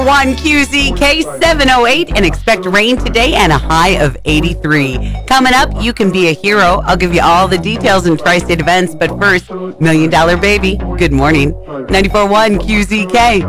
1QZK 708 and expect rain today and a high of 83. Coming up, you can be a hero. I'll give you all the details in Tri-State events, but first, $1 Million Baby. Good morning. 94.1 QZK.